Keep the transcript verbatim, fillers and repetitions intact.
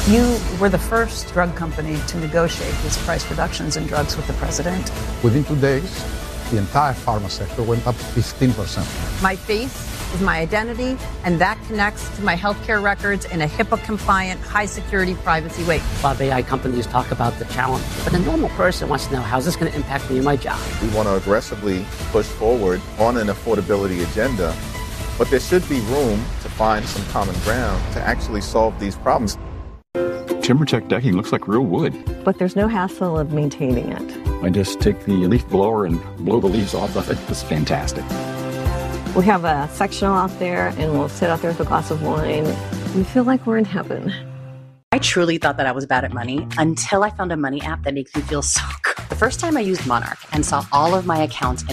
You were the first drug company to negotiate these price reductions in drugs with the president. Within two days, the entire pharma sector went up fifteen percent. My face is my identity, and that connects to my healthcare records in a HIPAA-compliant, high-security privacy way. A lot of A I companies talk about the challenge, but the normal person wants to know, how's this going to impact me and my job? We want to aggressively push forward on an affordability agenda, but there should be room to find some common ground to actually solve these problems. TimberTech decking looks like real wood. But there's no hassle of maintaining it. I just take the leaf blower and blow the leaves off of it. It's fantastic. We have a sectional out there, and we'll sit out there with a glass of wine. We feel like we're in heaven. I truly thought that I was bad at money until I found a money app that makes me feel so good. The first time I used Monarch and saw all of my accounts